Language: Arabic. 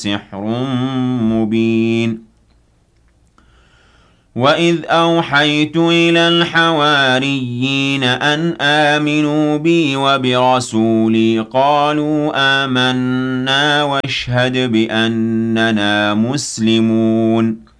سِحْرٌ مُّبِينٌ وَإِذْ أَوْحَيْتُ إِلَى الْحَوَارِيِّينَ أَنْ آمِنُوا بِي وَبِرَسُولِي قَالُوا آمَنَّا وَاشْهَدْ بِأَنَّنَا مُسْلِمُونَ